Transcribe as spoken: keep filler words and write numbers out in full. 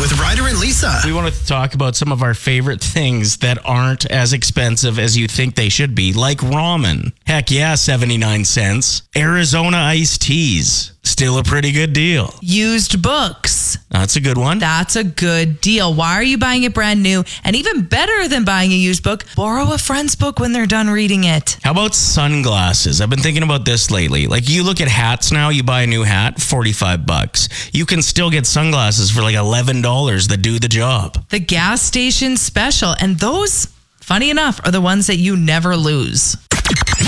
with Ryder and Lisa. We want to talk about some of our favorite things that aren't as expensive as you think they should be, like ramen. Heck yeah, seventy-nine cents. Arizona iced teas. Still a pretty good deal. Used books. That's a good one. That's a good deal. Why are you buying it brand new? And even better than buying a used book, borrow a friend's book when they're done reading it. How about sunglasses? I've been thinking about this lately. Like, you look at hats now, you buy a new hat, forty-five bucks. You can still get sunglasses for like eleven dollars that do the job. The gas station special. And those, funny enough, are the ones that you never lose.